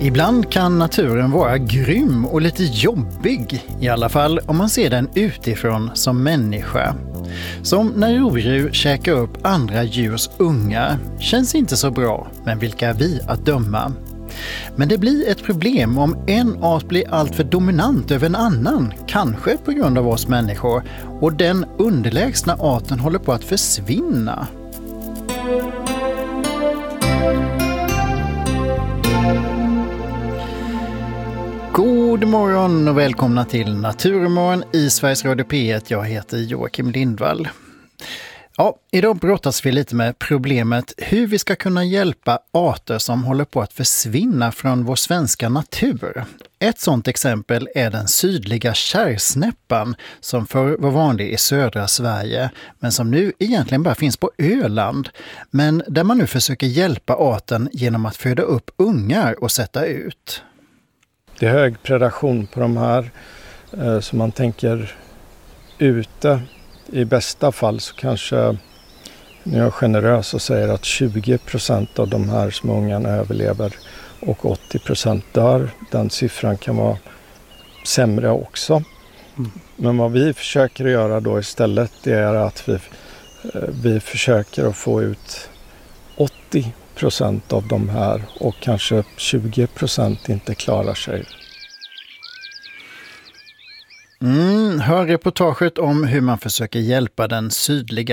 Ibland kan naturen vara grym och lite jobbig, i alla fall om man ser den utifrån som människa. Som när rovdjur käkar upp andra djurs ungar. Känns inte så bra, men vilka är vi att döma? Men det blir ett problem om en art blir alltför dominant över en annan, kanske på grund av oss människor, och den underlägsna arten håller på att försvinna. God morgon och välkomna till Naturmorgon i Sveriges Radio P1. Jag heter Joakim Lindvall. Ja, idag brottas vi lite med problemet hur vi ska kunna hjälpa arter som håller på att försvinna från vår svenska natur. Ett sådant exempel är den sydliga kärrsnäppan som förr var vanlig i södra Sverige men som nu egentligen bara finns på Öland. Men där man nu försöker hjälpa arten genom att föda upp ungar och sätta ut. Det är hög predation på de här, så man tänker ute. I bästa fall så kanske, nu är jag generös och säger att 20% av de här små ungarna överlever och 80% dör. Den siffran kan vara sämre också. Men vad vi försöker göra då istället, det är att vi försöker att få ut 80% av de här och kanske 20% inte klarar sig. Hör reportaget om hur man försöker hjälpa den sydliga